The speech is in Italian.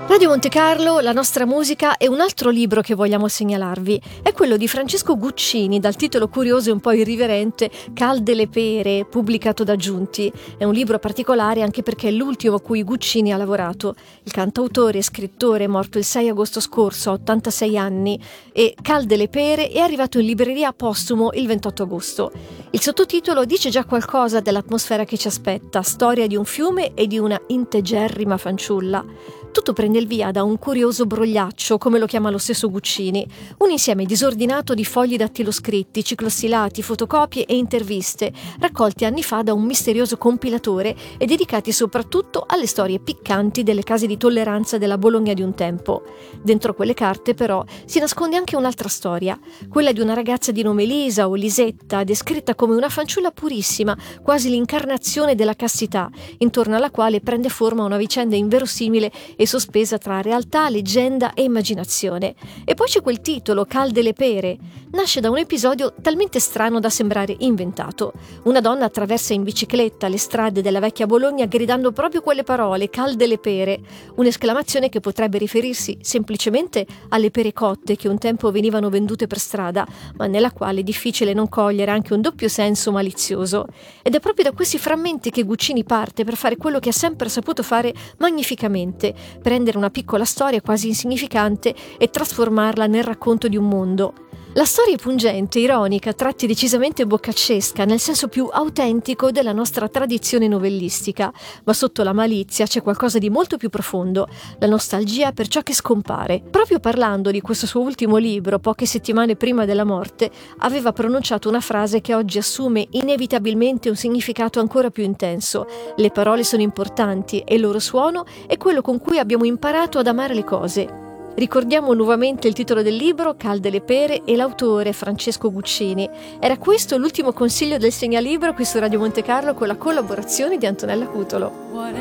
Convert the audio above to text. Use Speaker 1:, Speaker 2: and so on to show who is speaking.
Speaker 1: Radio Monte Carlo, la nostra musica e un altro libro che vogliamo segnalarvi è quello di Francesco Guccini dal titolo curioso e un po' irriverente Calde le pere, pubblicato da Giunti. È un libro particolare anche perché è l'ultimo a cui Guccini ha lavorato. Il cantautore e scrittore è morto il 6 agosto scorso a 86 anni e Calde le pere è arrivato in libreria postumo il 28 agosto. Il sottotitolo dice già qualcosa dell'atmosfera che ci aspetta, storia di un fiume e di una integerrima fanciulla. Tutto prende il via da un curioso brogliaccio, come lo chiama lo stesso Guccini, un insieme disordinato di fogli dattiloscritti, ciclostilati, fotocopie e interviste, raccolti anni fa da un misterioso compilatore e dedicati soprattutto alle storie piccanti delle case di tolleranza della Bologna di un tempo. Dentro quelle carte, però, si nasconde anche un'altra storia, quella di una ragazza di nome Lisa o Lisetta, descritta come una fanciulla purissima, quasi l'incarnazione della castità, intorno alla quale prende forma una vicenda inverosimile e sospesa tra realtà, leggenda e immaginazione. E poi c'è quel titolo, Calde le pere. Nasce da un episodio talmente strano da sembrare inventato. Una donna attraversa in bicicletta le strade della vecchia Bologna gridando proprio quelle parole, calde le pere, un'esclamazione che potrebbe riferirsi semplicemente alle pere cotte che un tempo venivano vendute per strada, ma nella quale è difficile non cogliere anche un doppio senso malizioso. Ed è proprio da questi frammenti che Guccini parte per fare quello che ha sempre saputo fare magnificamente, prendere una piccola storia quasi insignificante e trasformarla nel racconto di un mondo. La storia è pungente, ironica, a tratti decisamente boccaccesca, nel senso più autentico della nostra tradizione novellistica, ma sotto la malizia c'è qualcosa di molto più profondo, la nostalgia per ciò che scompare. Proprio parlando di questo suo ultimo libro, poche settimane prima della morte, aveva pronunciato una frase che oggi assume inevitabilmente un significato ancora più intenso. Le parole sono importanti e il loro suono è quello con cui abbiamo imparato ad amare le cose. Ricordiamo nuovamente il titolo del libro, Calde le pere, e l'autore Francesco Guccini. Era questo l'ultimo consiglio del segnalibro qui su Radio Monte Carlo con la collaborazione di Antonella Cutolo.